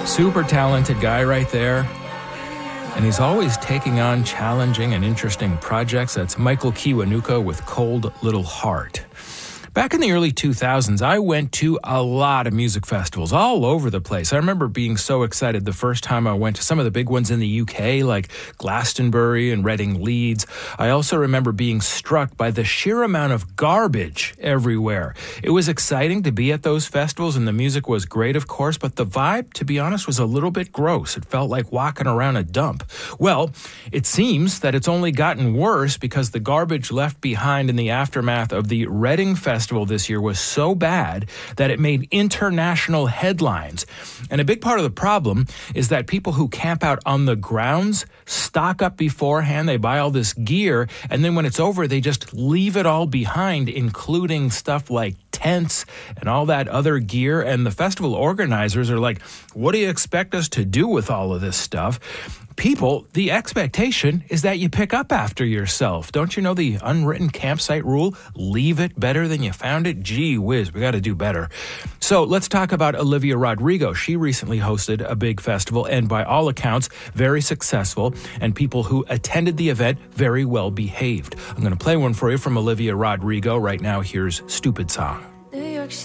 Super talented guy right there. And he's always taking on challenging and interesting projects. That's Michael Kiwanuka with Cold Little Heart. Back in the early 2000s, I went to a lot of music festivals all over the place. I remember being so excited the first time I went to some of the big ones in the UK, like Glastonbury and Reading Leeds. I also remember being struck by the sheer amount of garbage everywhere. It was exciting to be at those festivals, and the music was great, of course, but the vibe, to be honest, was a little bit gross. It felt like walking around a dump. Well, it seems that it's only gotten worse because the garbage left behind in the aftermath of the Reading Festival this year was so bad that it made international headlines. And a big part of the problem is that people who camp out on the grounds stock up beforehand, they buy all this gear, and then when it's over, they just leave it all behind, including stuff like tents and all that other gear. And the festival organizers are like, what do you expect us to do with all of this stuff? People, the expectation is that you pick up after yourself. Don't you know the unwritten campsite rule? Leave it better than you found it? Gee whiz, we got to do better. So let's talk about Olivia Rodrigo. She recently hosted a big festival and by all accounts, very successful, and people who attended the event very well behaved. I'm going to play one for you from Olivia Rodrigo. Right now, here's Stupid Song.